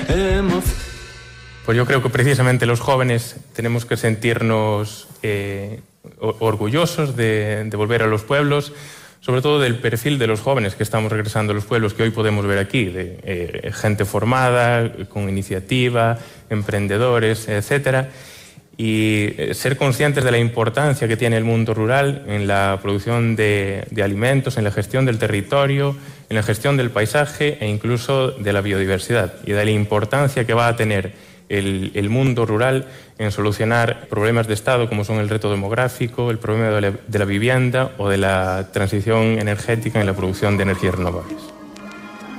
Pues yo creo que precisamente los jóvenes tenemos que sentirnos orgullosos de volver a los pueblos, sobre todo del perfil de los jóvenes que estamos regresando a los pueblos, que hoy podemos ver aquí, de gente formada, con iniciativa, emprendedores, etcétera, y ser conscientes de la importancia que tiene el mundo rural en la producción de alimentos, en la gestión del territorio, en la gestión del paisaje e incluso de la biodiversidad, y de la importancia que va a tener el mundo rural en solucionar problemas de Estado como son el reto demográfico, el problema de la vivienda o de la transición energética en la producción de energías renovables.